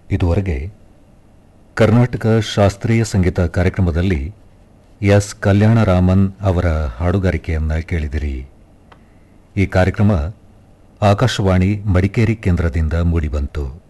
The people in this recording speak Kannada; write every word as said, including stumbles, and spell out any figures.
ಇದುವರೆಗೆ ಕರ್ನಾಟಕ ಶಾಸ್ತ್ರೀಯ ಸಂಗೀತ ಕಾರ್ಯಕ್ರಮದಲ್ಲಿ ಎಸ್ ಕಲ್ಯಾಣರಾಮನ್ ಅವರ ಹಾಡುಗಾರಿಕೆಯನ್ನು ಕೇಳಿದಿರಿ. ಈ ಕಾರ್ಯಕ್ರಮ ಆಕಾಶವಾಣಿ ಮಡಿಕೇರಿ ಕೇಂದ್ರದಿಂದ ಮೂಡಿಬಂತು.